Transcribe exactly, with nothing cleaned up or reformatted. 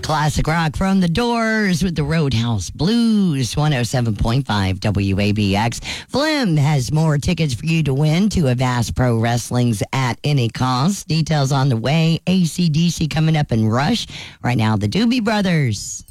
Classic rock from the Doors with the Roadhouse Blues, one oh seven point five W A B X. Flim has more tickets for you to win to Avast Pro Wrestling's At Any Cost. Details on the way. A C D C coming up in Rush. Right now, the Doobie Brothers.